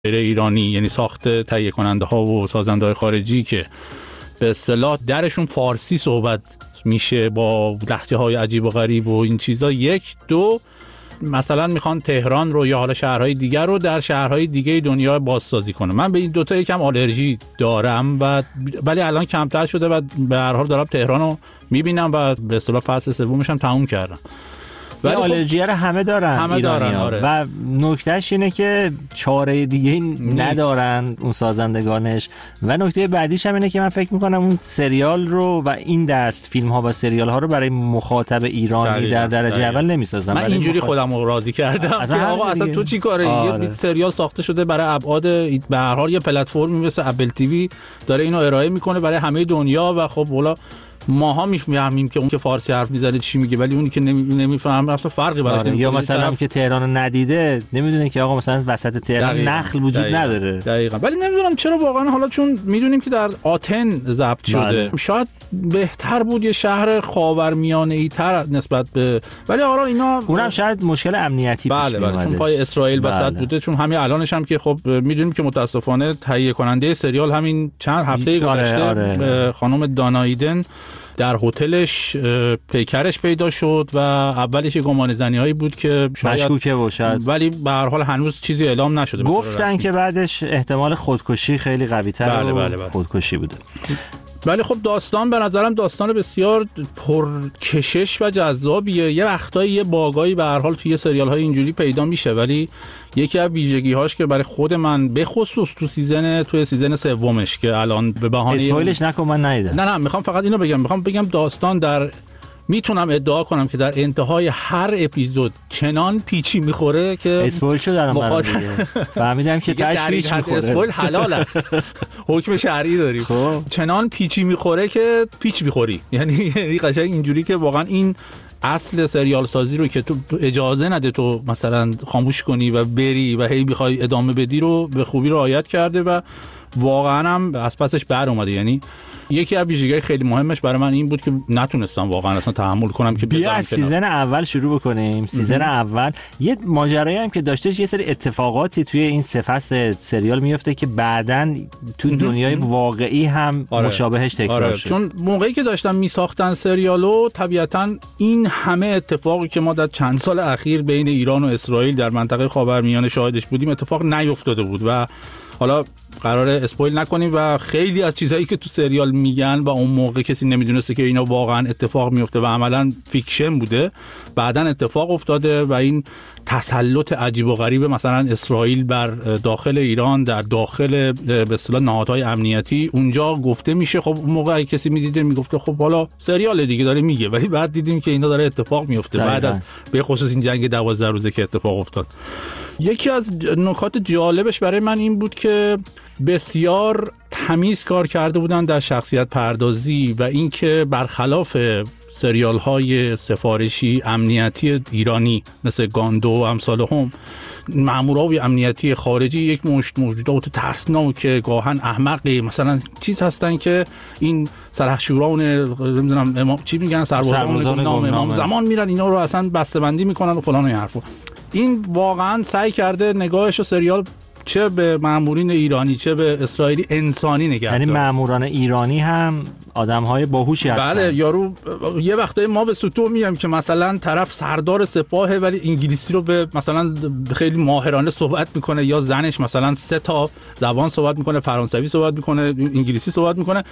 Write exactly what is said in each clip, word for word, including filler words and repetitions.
ایرانی، یعنی ساخت تهیه کننده ها و سازنده های خارجی که به اصطلاح درشون فارسی صحبت میشه با لهجه های عجیب و غریب و این چیزا. یک دو مثلا میخوان تهران رو یا حالا شهرهای دیگر رو در شهرهای دیگه دنیا بازسازی کنه. من به این دوتا یکم آلرژی دارم و ولی الان کمتر شده و به هر حال دارم تهران رو میبینم و به اصطلاح فصل سومش هم تموم کردم. ولی آلرژی رو همه دارن، همه دارن آره. و نکتهش اینه که چاره دیگه ندارن اون سازندگانش. و نکته بعدیش هم اینه که من فکر میکنم اون سریال رو و این دست فیلم ها و سریال ها رو برای مخاطب ایرانی دقیقا. در درجه دقیقا. اول نمیسازن. من اینجوری مخاطب... خودم رو راضی کردم که آقا اصلا تو چی کاره؟ آره. یه سریال ساخته شده برای ابعاد، به هر حال یه پلتفرمی مثل اپل تیوی داره اینو ارائه میکنه برای همه دنیا و خب والا ماها میفهمیم که اون که فارسی حرف میزنه چی میگه، ولی اونی که نمیفهمه اصلا فرقی براش نمیکنه. یا مثلا هم که تهران رو ندیده نمیدونه که آقا مثلا وسط تهران دقیقا. نخل وجود دقیقا. نداره. دقیقاً. ولی نمیدونم چرا واقعا، حالا چون میدونیم که در آتن ضبط شده بله. شاید بهتر بود یه شهر خاورمیانه‌ای تر نسبت به، ولی حالا اینا اونم شاید مشکل امنیتی پیش بله بله چون پای اسرائیل بله. وسط بوده. چون همین الانش هم که خب میدونیم که متاسفانه تهیه کننده سریال همین چند هفته گذشته آره آره. خانم دانایدن در هتلش پیکرش پیدا شد و اولش گمان زنی‌هایی بود که مشکوکه باشه، ولی به هر حال هنوز چیزی اعلام نشده. گفتن که بعدش احتمال خودکشی خیلی قوی‌تر بله بله بله. خودکشی بوده. ولی خب داستان به نظرم داستان بسیار پرکشش و جذابیه. یه وقتایی یه باگایی به هر حال توی سریال‌های اینجوری پیدا میشه، ولی یکی از ویژگی‌هاش که برای خود من به خصوص تو سیزن توی سیزن سومش که الان به بهانه اسپویلش نکن من ندیدم. نه نه میخوام فقط اینو بگم، میخوام بگم داستان در میتونم ادعا کنم که در انتهای هر اپیزود چنان پیچی میخوره که اسپویل شد دارم مخاطب فهمیدم که تاش پیچ میخوره. اسپویل حلال است، حکم شرعی داریم. چنان پیچی میخوره که پیچ میخوری، یعنی قشنگ اینجوری که واقعا این اصل سریال سازی رو که تو اجازه نده تو مثلا خاموش کنی و بری و هی بخوای ادامه بدی رو به خوبی رعایت کرده و واقعا هم از پسش بر اومده. یعنی یکی از ویژگی‌های خیلی مهمش برای من این بود که نتونستم واقعا اصلا تحمل کنم که بیا از سیزن اول شروع بکنیم. سیزن اول یه ماجرایی هم که داشتش، یه سری اتفاقاتی توی این سه فصل سریال میفته که بعداً تو دنیای واقعی هم آره. مشابهش تکرار آره. شد. چون موقعی که داشتن میساختن سریالو طبیعتاً این همه اتفاقی که ما در چند سال اخیر بین ایران و اسرائیل در منطقه خاورمیانه شاهدش بودیم اتفاق نیفتاده بود و حالا قراره اسپویل نکنیم و خیلی از چیزهایی که تو سریال میگن و اون موقع کسی نمیدونسته که اینا واقعا اتفاق میفته و عملاً فیکشن بوده، بعداً اتفاق افتاده و این تسلط عجیب و غریب مثلا اسرائیل بر داخل ایران در داخل به اصطلاح نهادهای امنیتی اونجا گفته میشه. خب اون موقع کسی میدیده میگفته خب حالا سریال دیگه داره میگه، ولی بعد دیدیم که اینا داره اتفاق میفته بعد از به خصوص این جنگ دوازده روزه که اتفاق افتاد. یکی از نکات جالبش برای من این بود که بسیار تمیز کار کرده بودن در شخصیت پردازی و اینکه برخلاف سریال های سفارشی امنیتی ایرانی مثل گاندو و امثال هم، مامورای امنیتی خارجی یک مشت موجودات ترسناک گاهن احمقی مثلا چیز هستن که این سرحشوران نمیدونم امام چی میگن سربازان نام امام زمان میرن اینا رو اصلا بسته‌بندی میکنن و فلان و این حرفا. این واقعا سعی کرده نگاهش و سریال چه به مامورین ایرانی چه به اسرائیلی انسانی نگه داره. یعنی ماموران ایرانی هم آدم‌های باهوشی هستن. بله یارو یه وقتایی ما به سوتو میام که مثلا طرف سردار سپاهه ولی انگلیسی رو به مثلا خیلی ماهرانه صحبت میکنه، یا زنش مثلا سه تا زبان صحبت میکنه، فرانسوی صحبت میکنه، انگلیسی صحبت میکنه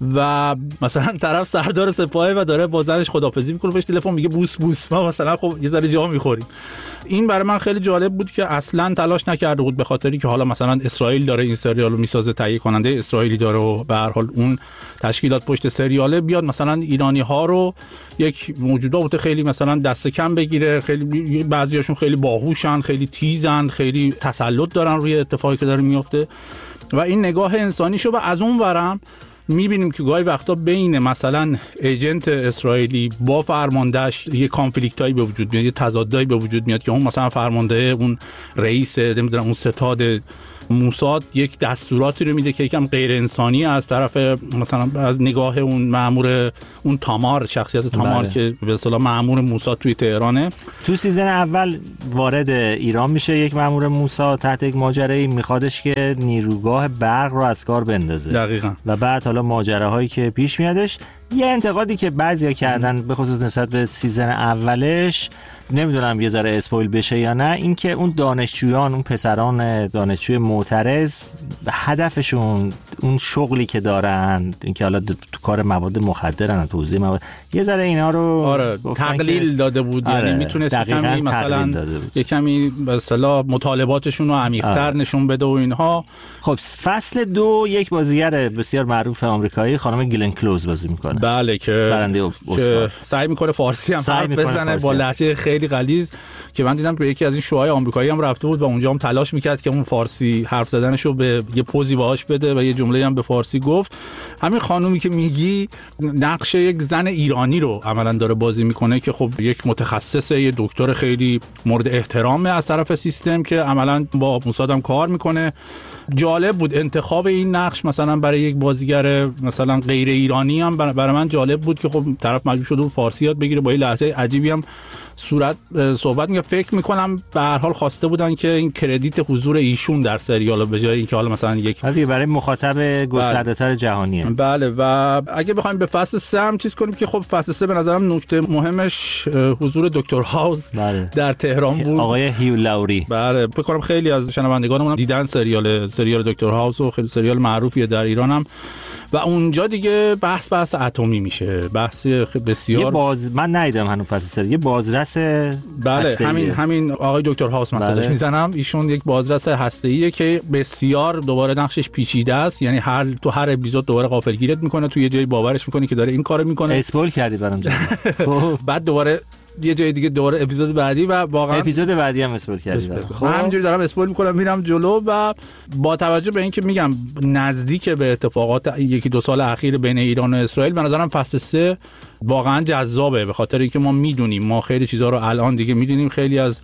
و مثلا طرف سردار سپاهه و داره با زنش خداحافظی میکنه، بهش تلفن میگه بوس بوس، ما مثلا خب یه ذره جا میخوریم. این برای من خیلی جالب بود که اصلا تلاش نکرده بود به خاطری که حالا مثلا اسرائیل داره این سریال رو میسازه، تهیه کننده اسرائیلی داره و به هر حال اون تشکیلات پشت سریاله بیاد مثلا ایرانی ها رو یک موجودات خیلی مثلا دست کم بگیره. خیلی بعضیاشون خیلی باهوشن، خیلی تیزن، خیلی تسلط دارن روی اتفاقی که داره میفته و این نگاه انسانی شو. و از اون ورم میبینیم که گاهی وقتا بین مثلا ایجنت اسرائیلی با فرماندهش یه کانفلیکتایی به وجود میاد، یه تضادایی به وجود میاد که اون مثلا فرمانده اون رئیس نمیدونم اون ستاد موساد یک دستوراتی رو میده که یکم غیر انسانی از طرف مثلا از نگاه اون مأمور اون تامار، شخصیت تامار بله. که به اصطلاح مأمور موساد توی تهرانه. تو سیزن اول وارد ایران میشه یک مأمور موساد تحت یک ماجرایی، میخوادش که نیروگاه برق رو از کار بندازه. دقیقاً. و بعد حالا ماجراهایی که پیش میادش، یه انتقادی که بعضیا کردن به خصوص نسبت به سیزن اولش، نمیدونم یه ذره اسپویل بشه یا نه، اینکه اون دانشجویان، اون پسران دانشجوی معترض، هدفشون اون شغلی که دارن، اینکه حالا تو کار مواد مخدرن، توزیع مواد، یه ذره اینا رو آره تقلیل داده بود. آره یعنی میتونه کمی مثلا یه کمی به اصطلاح مطالباتشون رو عمیق‌تر آره. نشون بده و اینها. خب فصل دو یک بازیگر بسیار معروف آمریکایی خانم گلن کلوز بازی میکنه. بله که برنده اسکار، سعی میکنه فارسی هم حرف بزنه با لهجه خیلی غلیظ، که من دیدم به یکی از این شوهای آمریکایی هم رفته بود و اونجا هم تلاش میکرد که اون فارسی حرف زدنشو به یه پوزی باهاش بده و یه جمله هم به فارسی گفت. همین خانومی که میگی نقش یک زن ایرانی رو عملاً داره بازی میکنه که خب یک متخصصه، یه دکتر خیلی مورد احترامه از طرف سیستم که عملاً با موساد هم کار میکنه. جالب بود انتخاب این نقش مثلا برای یک بازیگر مثلا غیر ایرانی هم برای من جالب بود که خب طرف مجبور شده فارسی یاد بگیره، با این لهجه عجیبی هم صورت صحبت میگه. فکر میکنم به هر حال خواسته بودن که این کردیت حضور ایشون در سریال به جای اینکه حالا مثلا یک برای مخاطب گسترده‌تر جهانیه. بله. و اگه بخوایم به فصل سه هم چیز کنیم که خب فصل سه به نظرم نکته مهمش حضور دکتر هاوس بله. در تهران بود، آقای هیو لاوری. بله فکر کنم خیلی از شنوندگانمون دیدن سریال سریال دکتر هاوس و خیلی سریال معروفیه در ایران هم، و اونجا دیگه بحث بحث اتمی میشه، بحث بسیار یه باز من ندیدم هنوز فصل سری، یه بازرس بله همین همین آقای دکتر هاوس مثلاش بله. میزنم ایشون یک بازرس هسته‌ایه که بسیار دوباره نقشش پیچیده است، یعنی هر تو هر اپیزود دوباره غافلگیرت میکنه، تو یه جایی باورش میکنی که داره این کارو میکنه. اسپویل کردی برام بعد دوباره یه جای دیگه دوباره اپیزود بعدی و واقعا اپیزود بعدی هم اسپویل کردی. خب من همینجوری دارم اسپویل میکنم میرم جلو، و با توجه به اینکه میگم نزدیک به اتفاقات یکی دو سال اخیر بین ایران و اسرائیل، به نظرم فصل سه واقعا جذابه، به خاطر اینکه ما میدونیم، ما خیلی چیزا رو الان دیگه میدونیم، خیلی از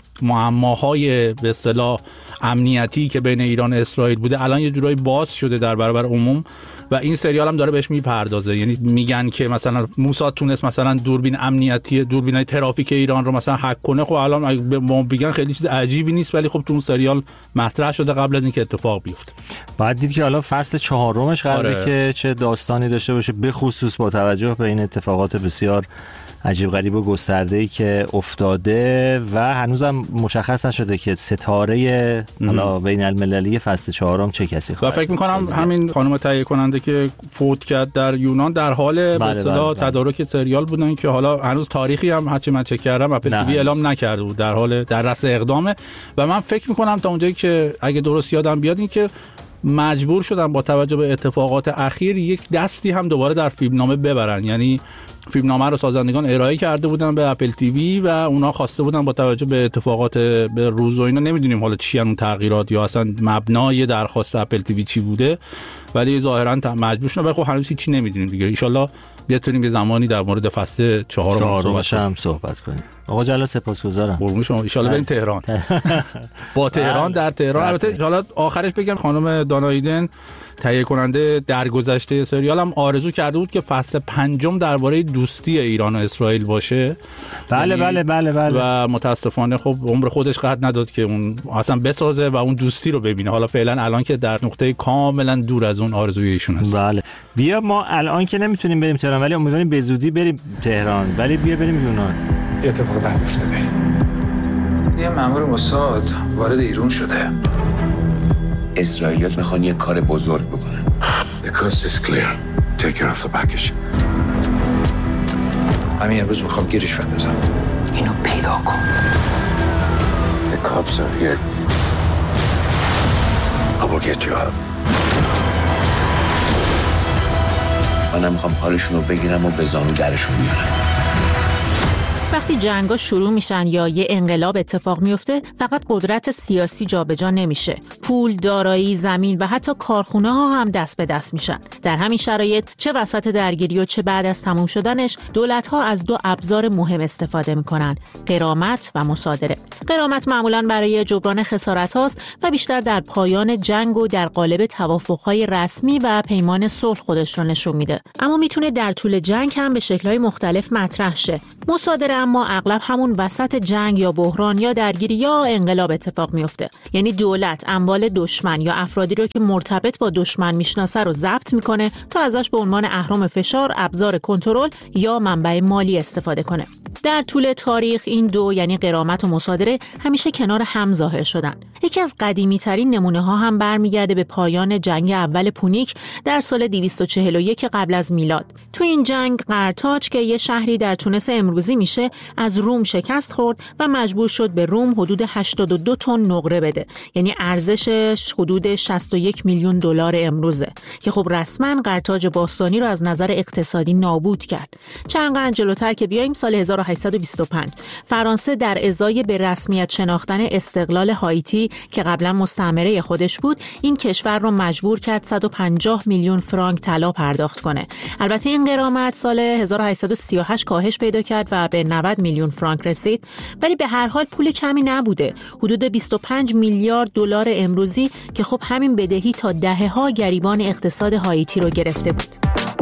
معماهای به اصطلاح امنیتی که بین ایران و اسرائیل بوده الان یه جورایی باز شده در برابر عموم، و این سریال هم داره بهش میپردازه. یعنی میگن که مثلا موساد تونست مثلا دوربین امنیتی دوربینای ترافیک ایران رو مثلا هک کنه. خب الان به ما بگن خیلی چیز عجیبی نیست، ولی خب تو اون سریال مطرح شده قبل از اینکه اتفاق بیفته. بعد دید که حالا فصل چهارمش قراره آره. که چه داستانی داشته باشه، به خصوص با توجه به این اتفاقات بسیار عجیب غریب و گسترده‌ای که افتاده و هنوزم مشخص نشده که ستاره حالا بین المللی فصل چهارم چه کسی خواهد. و فکر می‌کنم همین خانم تهیه کننده که فوت کرد در یونان در حال به اصطلاح تدارک سریال بودن که حالا هنوز تاریخی هم هرچی من چک کردم اپل تیوی اعلام نکرده بود، در حال در رأس اقدامه. و من فکر می‌کنم تا اونجایی که اگه درست یادم بیاد این که مجبور شدن با توجه به اتفاقات اخیر یک دستی هم دوباره در فیلمنامه ببرن، یعنی فیلمنامه رو سازندگان ارائه کرده بودن به اپل تیوی و اونا خواسته بودن با توجه به اتفاقات به روز و اینا، نمیدونیم حالا چی اون تغییرات یا اصلا مبنای درخواست اپل تیوی چی بوده، ولی ظاهرا مجبور شدن. ولی خب هنوز هیچی نمیدونیم دیگه، ان شاءالله بتونیم یه زمانی در مورد فصل چهارم هم صحبت کنیم. آقا جلال سپاسگزارم. قربون شما. ان شاءالله بریم تهران. با تهران در تهران. البته حالا آخرش بگم خانم دانایدن تهیه کننده درگذشته سریال هم آرزو کرده بود که فصل پنجم درباره دوستی ایران و اسرائیل باشه. بله بله بله بله. و متاسفانه خب عمر خودش قد نداد که اون اصلا بسازه و اون دوستی رو ببینه. حالا فعلا الان که در نقطه کاملا دور از اون آرزوی ایشون هست. بله. بیا ما الان که نمیتونیم بریم تهران ولی امیدواریم به زودی بریم تهران، ولی بیا بریم یونان. اتفاق بعد افتاده. یه مأمور موساد وارد ایران شده. اسرائیلیات میخوان یه کار بزرگ بکنن. The coast is clear. Take care of the package. همین امروز میخوام گیرش بندازم. اینو پیدا کن. The cops are here. I will get you out. منم میخوام حالشون رو بگیرم و به زانو درشون بیارم. وقتی جنگا شروع میشن یا یه انقلاب اتفاق میفته، فقط قدرت سیاسی جابجا نمیشه. پول، دارایی، زمین و حتی کارخونه ها هم دست به دست میشن. در همین شرایط چه وسط درگیری و چه بعد از تموم شدنش، دولت ها از دو ابزار مهم استفاده میکنن: غرامت و مصادره. غرامت معمولاً برای جبران خسارت هاست و بیشتر در پایان جنگ و در قالب توافق‌های رسمی و پیمان صلح خودش رو نشون میده. اما میتونه در طول جنگ هم به شکل‌های مختلف مطرح شه. مصادره اما اغلب همون وسط جنگ یا بحران یا درگیری یا انقلاب اتفاق میفته. یعنی دولت اموال دشمن یا افرادی رو که مرتبط با دشمن میشناسه رو ضبط میکنه تا ازش به عنوان اهرم فشار، ابزار کنترل یا منبع مالی استفاده کنه. در طول تاریخ این دو، یعنی غرامت و مصادره، همیشه کنار هم ظاهر شدن. یکی از قدیمی ترین نمونه ها هم برمیگرده به پایان جنگ اول پونیک در سال دویست و چهل و یک قبل از میلاد. تو این جنگ قرتاج که یه شهری در تونس امروزی میشه، از روم شکست خورد و مجبور شد به روم حدود هشتاد و دو تن نقره بده، یعنی ارزشش حدود شصت و یک میلیون دلار امروزه، که خب رسما قرتاج باستانی رو از نظر اقتصادی نابود کرد. چند قرن جلوتر که بیایم، سال هزار و هشتصد و بیست و پنج، فرانسه در ازای به رسمیت شناختن استقلال هایتی که قبلا مستعمره خودش بود، این کشور رو مجبور کرد صد و پنجاه میلیون فرانک طلا پرداخت کنه. البته این غرامت سال هزار و هشتصد و سی و هشت کاهش پیدا کرد و به نود میلیون فرانک رسید، ولی به هر حال پول کمی نبوده، حدود بیست و پنج میلیارد دلار امروزی، که خب همین بدهی تا دهه‌ها گریبان اقتصاد هایتی رو گرفته بود.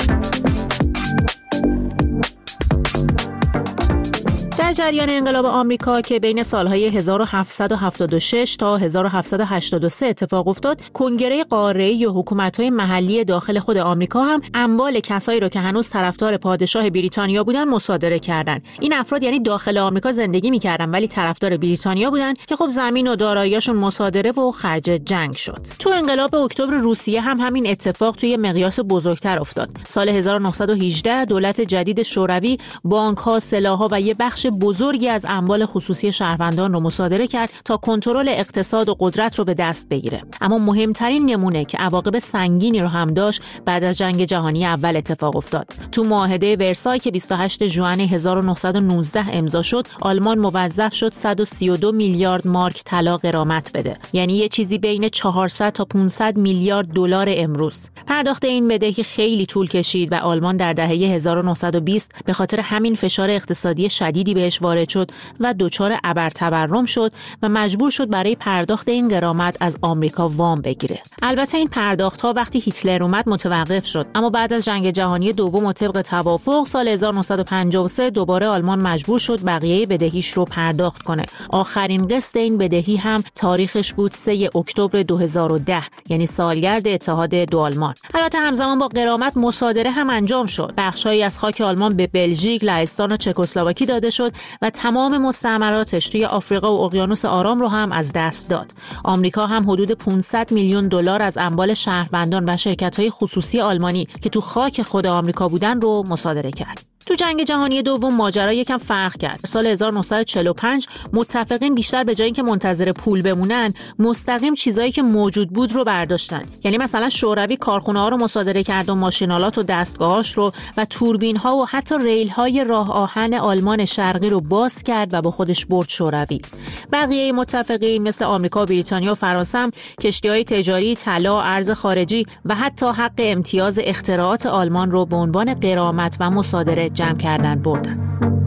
در جریان انقلاب آمریکا که بین سالهای هزار و هفتصد و هفتاد و شش تا هزار و هفتصد و هشتاد و سه اتفاق افتاد، کنگره قاره‌ای و حکومت‌های محلی داخل خود آمریکا هم اموال کسایی رو که هنوز طرفدار پادشاه بریتانیا بودن مصادره کردن. این افراد یعنی داخل آمریکا زندگی می‌کردن ولی طرفدار بریتانیا بودن، که خب زمین و دارایی‌هاشون مصادره و خرج جنگ شد. تو انقلاب اکتبر روسیه هم همین اتفاق توی مقیاس بزرگتر افتاد. سال هزار و نهصد و هجده دولت جدید شوروی بانک‌ها، سلاح‌ها و یه بخش بزرگی از اموال خصوصی شهروندان رو مصادره کرد تا کنترل اقتصاد و قدرت رو به دست بگیره. اما مهمترین نمونه که عواقب سنگینی رو هم داشت بعد از جنگ جهانی اول اتفاق افتاد. تو معاهده ورسای که بیست و هشتم ژوئن هزار و نهصد و نوزده امضا شد، آلمان موظف شد صد و سی و دو میلیارد مارک طلا غرامت بده، یعنی یه چیزی بین چهارصد تا پانصد میلیارد دلار امروز. پرداخت این بدهی خیلی طول کشید و آلمان در دهه هزار و نهصد و بیست به خاطر همین فشار اقتصادی شدیدی بهش وارد شد و دچار ابرتورم شد و مجبور شد برای پرداخت این غرامت از آمریکا وام بگیره. البته این پرداخت‌ها وقتی هیتلر اومد متوقف شد، اما بعد از جنگ جهانی دوم و طبق توافق سال هزار و نهصد و پنجاه و سه دوباره آلمان مجبور شد بقیه بدهیش رو پرداخت کنه. آخرین قسط این بدهی هم تاریخش بود سوم اکتبر دو هزار و ده، یعنی سالگرد اتحاد دو آلمان. البته همزمان با غرامت مصادره هم انجام شد. بخشایی از خاک آلمان به بلژیک، لهستان و چکسلواکی داده شد و تمام مستعمراتش توی آفریقا و اقیانوس آرام رو هم از دست داد. آمریکا هم حدود پانصد میلیون دلار از اموال شهروندان و شرکت‌های خصوصی آلمانی که تو خاک خود آمریکا بودن رو مصادره کرد. تو جنگ جهانی دوم ماجرا یکم فرق کرد. سال هزار و نهصد و چهل و پنج متفقین بیشتر به جای اینکه منتظر پول بمونن، مستقیم چیزایی که موجود بود رو برداشتن. یعنی مثلا شوروی کارخونه‌ها رو مصادره کرد و ماشینالات و دستگاهاش رو و توربین‌ها و حتی ریل‌های راه آهن آلمان شرقی رو باز کرد و با خودش برد شوروی. بقیه متفقین مثل آمریکا، بریتانیا و فرانسه هم کشتی‌های تجاری، طلا، ارز خارجی و حتی حق امتیاز اختراعات آلمان رو به عنوان غرامت و مصادره جمع کردن بردن.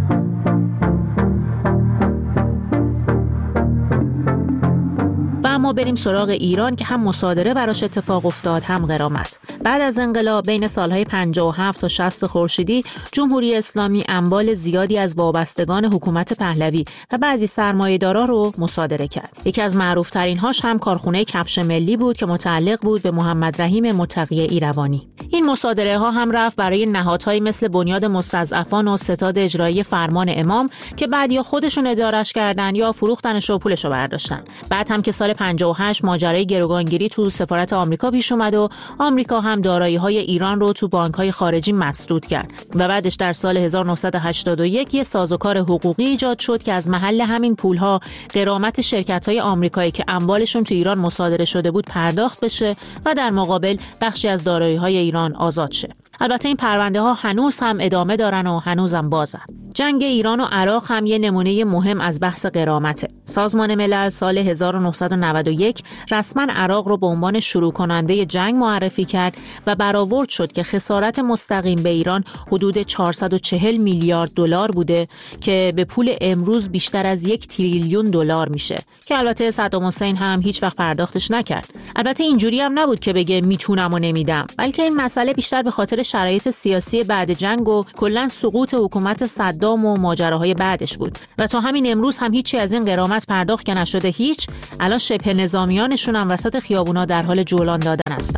و اما بریم سراغ ایران که هم مصادره براش اتفاق افتاد هم غرامت. بعد از انقلاب بین سالهای پنجاه و هفت تا شصت خورشیدی جمهوری اسلامی اموال زیادی از وابستگان حکومت پهلوی و بعضی سرمایه‌دارا رو مصادره کرد. یکی از معروف‌ترین هاش هم کارخونه کفش ملی بود که متعلق بود به محمد رحیم متقی ایروانی. این مصادره ها هم رفت برای نهادهایی مثل بنیاد مستضعفان و ستاد اجرایی فرمان امام که بعد یا خودشون ادارش کردن یا فروختنش و پولش رو برداشتن. بعد هم که سال پنجاه و هشت ماجرای گروگانگیری تو سفارت آمریکا پیش اومد و آمریکا هم دارایی‌های ایران رو تو بانک‌های خارجی مسدود کرد و بعدش در سال هزار و نهصد و هشتاد و یک یه سازوکار حقوقی ایجاد شد که از محل همین پول‌ها غرامت شرکت‌های آمریکایی که اموالشون تو ایران مصادره شده بود پرداخت بشه و در مقابل بخشی از دارایی‌های ایران آزاد شه. البته این پرونده ها هنوز هم ادامه دارن و هنوز هم بازن. جنگ ایران و عراق هم یه نمونه مهم از بحث غرامته. سازمان ملل سال هزار و نهصد و نود و یک رسما عراق رو به عنوان شروع کننده جنگ معرفی کرد و برآورد شد که خسارت مستقیم به ایران حدود چهارصد و چهل میلیارد دلار بوده که به پول امروز بیشتر از یک تریلیون دلار میشه که البته صدام حسین هم هیچ وقت پرداختش نکرد. البته اینجوری هم نبود که بگه میتونم و نمیدم، بلکه این مسئله بیشتر به خاطر شرایط سیاسی بعد جنگ و کلا سقوط حکومت صدام و ماجراهای بعدش بود و تا همین امروز هم هیچی از این غرامت پرداخت که نشده هیچ. الان شبه نظامیانشون هم وسط خیابونا در حال جولان دادن هستن.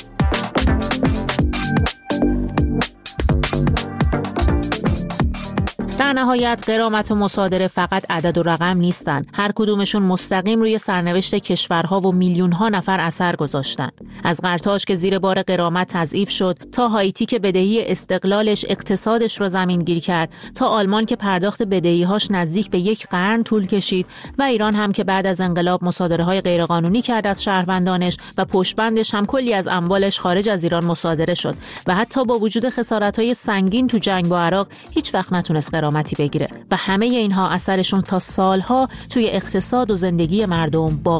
در نهایت غرامت و مصادره فقط عدد و رقم نیستن. هر کدومشون مستقیم روی سرنوشت کشورها و میلیون‌ها نفر اثر گذاشتن. از قرطاج که زیر بار غرامت تضعیف شد، تا هایتی که بدهی استقلالش اقتصادش رو زمینگیر کرد، تا آلمان که پرداخت بدهی‌هاش نزدیک به یک قرن طول کشید و ایران هم که بعد از انقلاب مصادره‌های غیرقانونی کرد از شهروندانش و پشتبندش هم کلی از اموالش خارج از ایران مصادره شد و حتی با وجود خسارت‌های سنگین تو جنگ با عراق هیچ وقت نتونست غرامتی بگیره و همه اینها اثرشون تا سالها توی اقتصاد و زندگی مردم باقی